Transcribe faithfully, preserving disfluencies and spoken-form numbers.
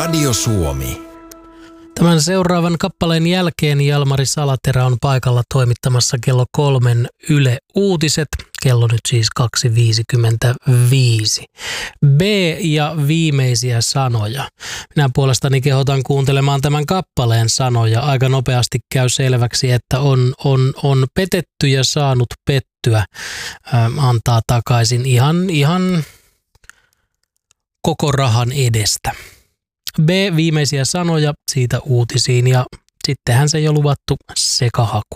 Radio Suomi. Tämän seuraavan kappaleen jälkeen Jalmari Salaterä on paikalla toimittamassa kello kolmen Yle Uutiset. Kello nyt siis kaksi viisikymmentäviisi. B ja viimeisiä sanoja. Minä puolestani kehotan kuuntelemaan tämän kappaleen sanoja. Aika nopeasti käy selväksi, että on, on, on petetty ja saanut pettyä. Ähm, antaa takaisin ihan, ihan koko rahan edestä. B, viimeisiä sanoja, siitä uutisiin ja sittenhän se jo luvattu sekahaku.